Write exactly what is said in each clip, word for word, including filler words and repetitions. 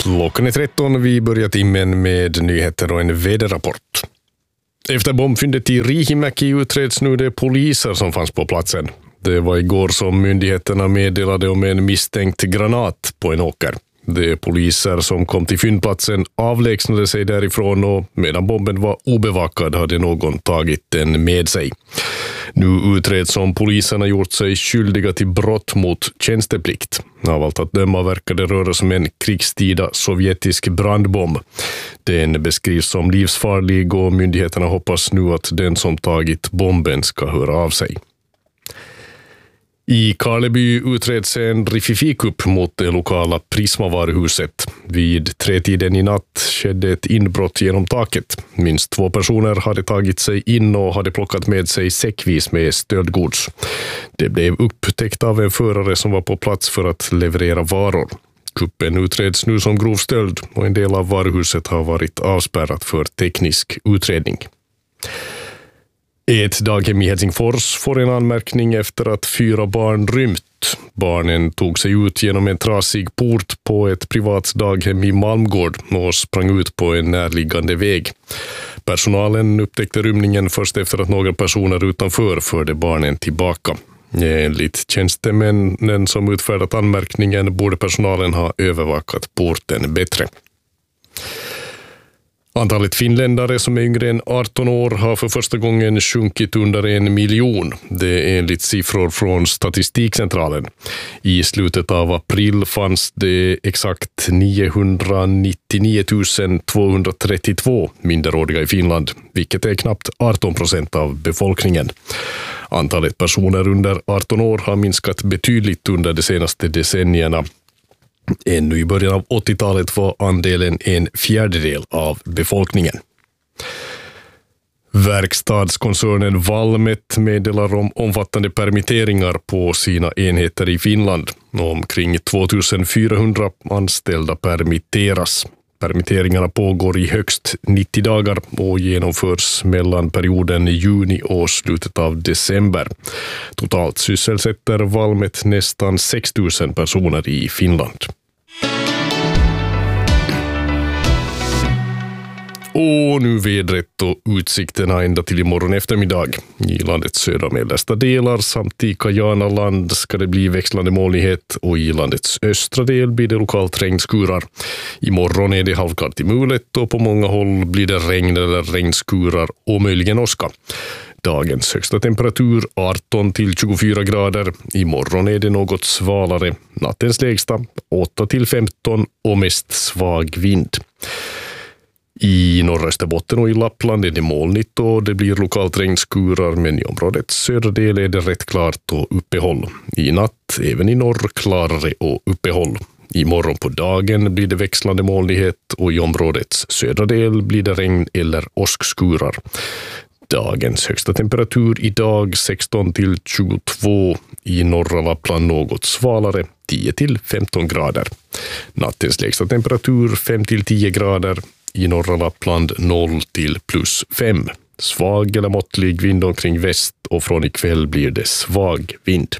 Klockan är tretton, vi börjar timmen med nyheter och en väderrapport. Efter bombfyndet i Riihimäki utreds nu de poliser som fanns på platsen. Det var igår som myndigheterna meddelade om en misstänkt granat på en åker. De poliser som kom till fyndplatsen avlägsnade sig därifrån och medan bomben var obevakad hade någon tagit den med sig. Nu utreds om poliserna gjort sig skyldiga till brott mot tjänsteplikt. Av allt att döma verkar det röra som en krigstida sovjetisk brandbomb. Den beskrivs som livsfarlig och myndigheterna hoppas nu att den som tagit bomben ska höra av sig. I Karleby utreds en riffifikupp mot det lokala Prisma-varuhuset. Vid tretiden i natt skedde ett inbrott genom taket. Minst två personer hade tagit sig in och hade plockat med sig säckvis med stöldgods. Det blev upptäckt av en förare som var på plats för att leverera varor. Kuppen utreds nu som grov stöld och en del av varuhuset har varit avspärrat för teknisk utredning. Ett daghem i Helsingfors får en anmärkning efter att fyra barn rymt. Barnen tog sig ut genom en trasig port på ett privat daghem i Malmgård och sprang ut på en närliggande väg. Personalen upptäckte rymningen först efter att några personer utanför förde barnen tillbaka. Enligt tjänstemännen som utfärdat anmärkningen borde personalen ha övervakat porten bättre. Antalet finländare som är yngre än arton år har för första gången sjunkit under en miljon. Det är enligt siffror från Statistikcentralen. I slutet av april fanns det exakt niohundranittionio tusen tvåhundratrettiotvå minderåriga i Finland, vilket är knappt arton procent av befolkningen. Antalet personer under arton år har minskat betydligt under de senaste decennierna. Ännu i början av åttiotalet var andelen en fjärdedel av befolkningen. Verkstadskoncernen Valmet meddelar om omfattande permitteringar på sina enheter i Finland. Omkring tvåtusenfyrahundra anställda permitteras. Permitteringarna pågår i högst nittio dagar och genomförs mellan perioden juni och slutet av december. Totalt sysselsätter Valmet nästan sex tusen personer i Finland. Och nu vädret och utsikterna ända till imorgon eftermiddag. I landets södra och mellersta delar samt i Kajanaland ska det bli växlande molnighet och i landets östra del blir det lokalt regnskurar. Imorgon är det halvkallt i mulet och på många håll blir det regn eller regnskurar och möjligen åska. Dagens högsta temperatur arton till tjugofyra grader. Imorgon är det något svalare. Nattens lägsta åtta till femton och mest svag vind. I norra Österbotten och i Lappland är det molnigt och det blir lokalt regnskurar, men i områdets södra del är det rätt klart och uppehåll. I natt även i norr klarare och uppehåll. Imorgon på dagen blir det växlande molnighet och i områdets södra del blir det regn eller åskskurar. Dagens högsta temperatur idag sexton till tjugotvå, i norra Lappland något svalare tio till femton grader. Nattens lägsta temperatur fem till tio grader. I norra Lappland noll till plus fem. Svag eller måttlig vind omkring väst och från ikväll blir det svag vind.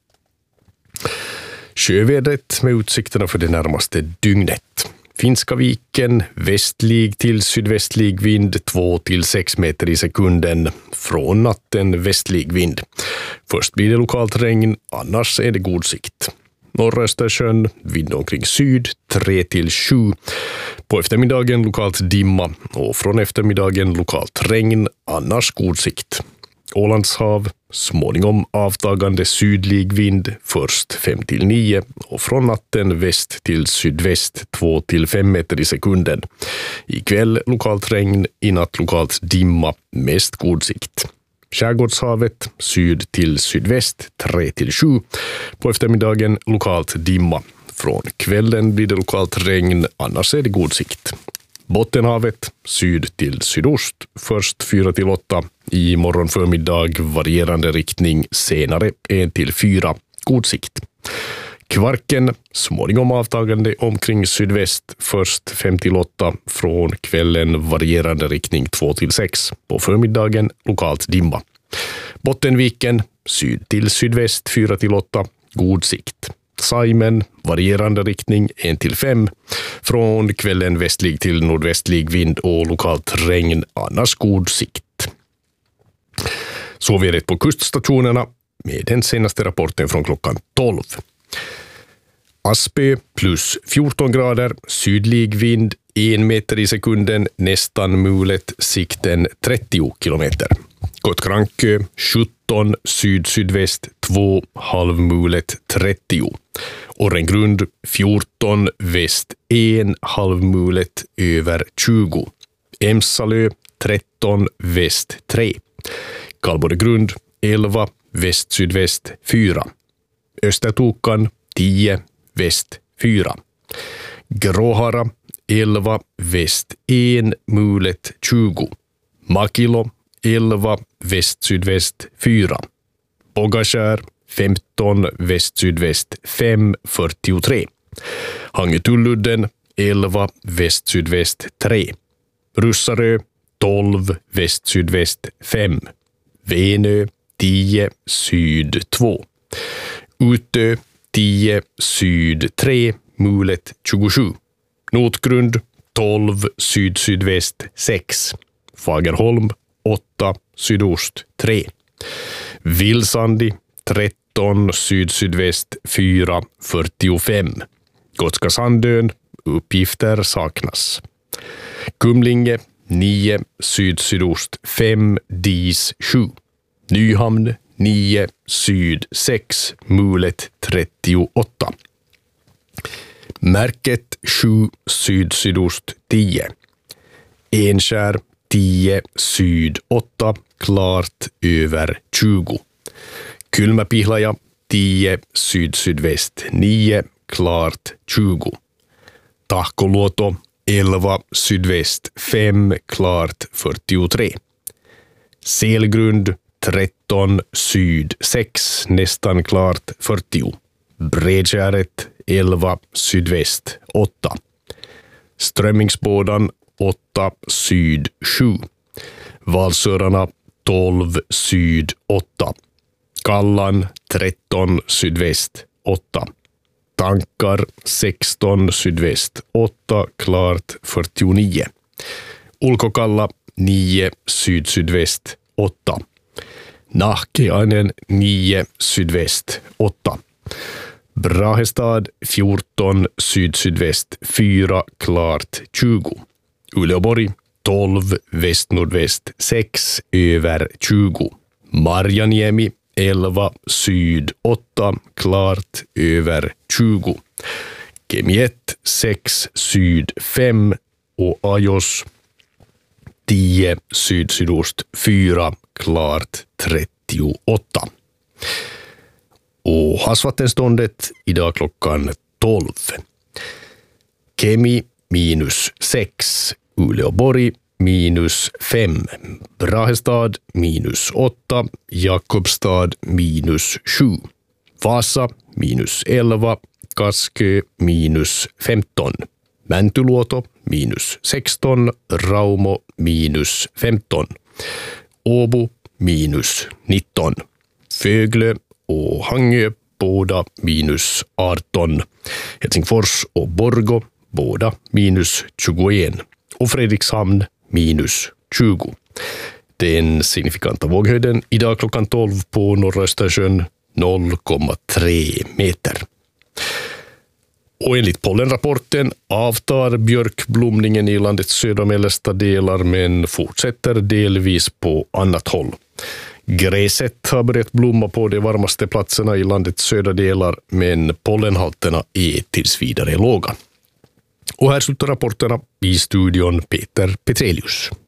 Sjövädret med utsikterna för det närmaste dygnet. Finska viken, västlig till sydvästlig vind två till sex meter i sekunden. Från natten västlig vind. Först blir det lokalt regn, annars är det god sikt. Norra Östersjön, vind omkring syd, tre till sju. På eftermiddagen lokalt dimma och från eftermiddagen lokalt regn, annars god sikt. Ålandshav, småningom avtagande sydlig vind, först fem till nio och från natten väst till sydväst två till fem meter i sekunden. Ikväll lokalt regn, i natt lokalt dimma, mest god sikt. Skärgårdshavet, syd till sydväst, tre till sju. På eftermiddagen lokalt dimma. Från kvällen blir det lokalt regn, annars är det god sikt. Bottenhavet, syd till sydost, först fyra till åtta. I morgon förmiddag varierande riktning, senare en till fyra, god sikt. Kvarken, småningom avtagande omkring sydväst, först fem till åtta, från kvällen varierande riktning två till sex. På förmiddagen lokalt dimma. Bottenviken, syd till sydväst fyra till åtta, god sikt. Saimen, varierande riktning en till fem. Från kvällen västlig till nordvästlig vind och lokalt regn, annars god sikt. Så vi är rätt på kuststationerna med den senaste rapporten från klockan tolv. Aspö plus fjorton grader, sydlig vind en meter i sekunden, nästan mulet, sikten trettio kilometer. Gottkrankö sjutton, syd-sydväst två, halvmulet trettio. Orrengrund fjorton, väst en, halvmulet över tjugo. Emsalö tretton, väst tre. Kalboregrund elva, väst-sydväst fyra. Östertokan tio, väst fyra. Gråhara elva, väst en, mulet tjugo. Makilo elva, väst-sydväst fyra. Bogaskär femton, väst-sydväst fem, fyrtiotre. Hangetulludden elva, väst-sydväst tre. Russarö tolv, väst-sydväst fem. Venö tio, syd två. Utö tio, syd tre, mulet tjugosju. Notgrund tolv, syd-sydväst sex. Fagerholm åtta, sydost tre. Vilsandi tretton, syd-sydväst fyra, fyrtiofem. Gotska Sandön, uppgifter saknas. Kumlinge nio, syd-sydost fem, dis sju. Nyhamn nio, syd sex, mulet trettioåtta. Märket sju, syd-sydost tio. Enskär tio, syd åtta, klart över tjugo. Kylmäpihlaja tio, syd-sydväst nio, klart tjugo. Tahkoluoto elva, sydväst fem, klart fyrtiotre. Selgrund tretton, syd sex, nästan klart fyrtio. Bredskäret elva, sydväst åtta. Strömmingsbådan åtta, syd sju. Valsörarna tolv, syd åtta. Kallan tretton, sydväst åtta. Tankar sexton, sydväst åtta, klart fyrtionio. Ulkokalla nio, syd-sydväst åtta. Nahkeainen nio, sydväst åtta. Brahestad fjorton, syd-sydväst fyra, klart tjugo. Uleåborg tolv, väst-nordväst sex, över tjugo. Marjaniemi elva, syd åtta, klart över tjugo. Kemiett sex, syd fem och Ajos tio, syd-sydost fyra, klart trettioåtta. Och havsvattenståndet idag klockan tolv. Kemi minus sex, Uleåborg minus fem, Brahestad minus åtta, Jakobstad minus sju, Vasa minus elva, Kaskö minus femton, Mäntyluoto minus sexton, Raumo minus femton, Åbo minus nitton, Föglö och Hangö båda minus arton, Helsingfors och Borgo båda minus tjugoen och Fredrikshamn minus tjugo. Den signifikanta våghöjden idag klockan tolv på norra Östersjön noll komma tre meter. Och enligt pollenrapporten avtar björkblomningen i landets södra och mellersta delar men fortsätter delvis på annat håll. Gräset har börjat blomma på de varmaste platserna i landets södra delar men pollenhalterna är tills vidare låga. Och här slutar rapporterna i studion Peter Petrelius.